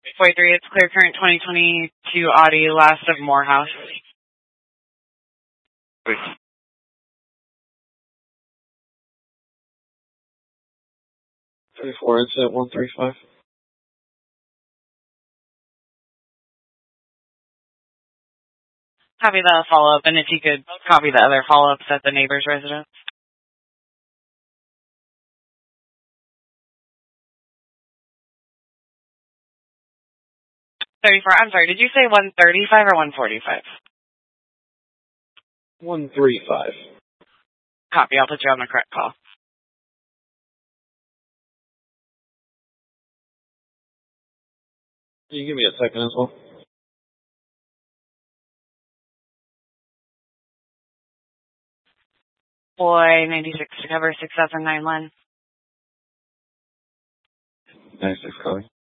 43, it's clear current 2022 Audi, last of Morehouse. 34, it's at 135. Copy the follow-up, and if you could copy the other follow-ups at the neighbor's residence. 34, I'm sorry, did you say 135 or 145? 135. Copy, I'll put you on the correct call. Can you give me a second as well? Boy, 96 to cover 6009 Len. 96 calling.